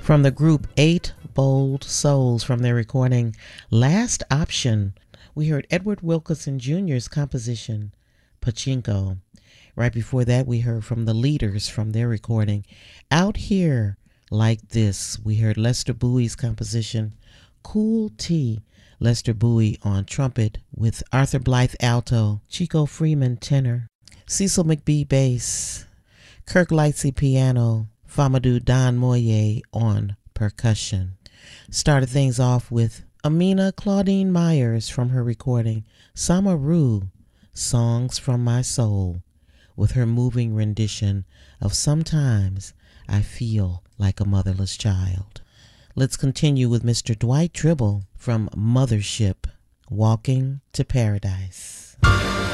From the group Eight Bold Souls from their recording Last Option, we heard Edward Wilkerson Jr.'s composition Pachinko. Right before that, we heard from the Leaders from their recording Out Here Like This. We heard Lester Bowie's composition Cool Tea. Lester Bowie on trumpet with Arthur Blythe alto, Chico Freeman tenor, Cecil McBee bass, Kirk Lightsey piano, Famadou Don Moye on percussion. Started things off with Amina Claudine Myers from her recording Samaru, Songs from My Soul, with her moving rendition of Sometimes I Feel Like a Motherless Child. Let's continue with Mr. Dwight Tribble from Mothership, Walking to Paradise.